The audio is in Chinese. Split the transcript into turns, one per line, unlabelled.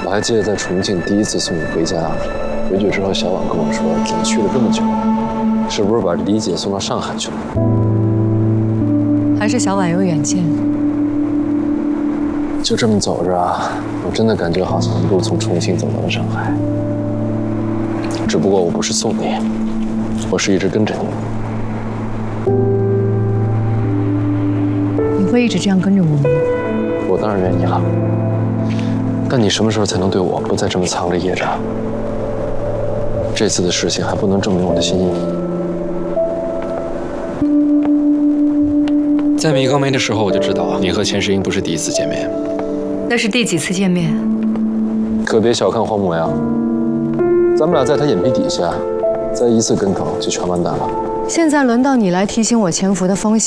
我还记得在重庆第一次送你回家，回去之后，小婉跟我说：“怎么去了这么久？是不是把李姐送到上海去了？”
还是小婉有远见。
就这么走着啊，我真的感觉好像一路从重庆走到了上海。只不过我不是送你，我是一直跟着你。
你会一直这样跟着我吗？
我当然愿意了。但你什么时候才能对我不再这么藏着掖着？这次的事情还不能证明我的心意。在米高梅的时候，我就知道你和钱世英不是第一次见面。
那是第几次见面？
可别小看黄某阳，咱们俩在他眼皮底下，再一次跟头就全完蛋了。
现在轮到你来提醒我潜伏的风险。